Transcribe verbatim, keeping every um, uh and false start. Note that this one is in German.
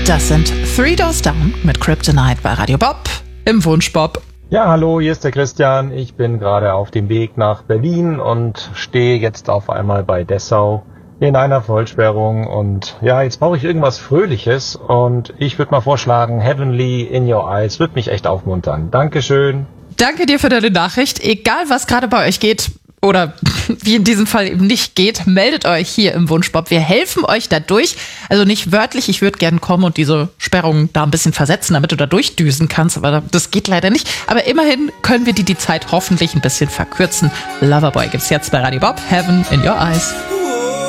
Das sind Three Doors Down mit Kryptonite bei Radio Bob im Wunschbob. Ja, hallo, hier ist der Christian. Ich bin gerade auf dem Weg nach Berlin und stehe jetzt auf einmal bei Dessau in einer Vollsperrung. Und ja, jetzt brauche ich irgendwas Fröhliches und ich würde mal vorschlagen, Heavenly in Your Eyes wird mich echt aufmuntern. Dankeschön. Danke dir für deine Nachricht. Egal, was gerade bei euch geht oder wie in diesem Fall eben nicht geht, meldet euch hier im Wunschbob. Wir helfen euch da durch. Also nicht wörtlich, ich würde gerne kommen und diese Sperrung da ein bisschen versetzen, damit du da durchdüsen kannst, aber das geht leider nicht. Aber immerhin können wir dir die Zeit hoffentlich ein bisschen verkürzen. Loverboy gibt's jetzt bei Radio Bob. Heaven in Your Eyes.